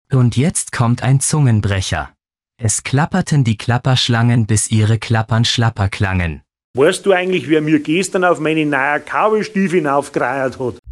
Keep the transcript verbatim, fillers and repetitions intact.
Und jetzt kommt ein Zungenbrecher. Es klapperten die Klapperschlangen, bis ihre Klappern schlapper klangen. Weißt du eigentlich, wer mir gestern auf meine neue Cowboystiefel hinaufgereiert hat?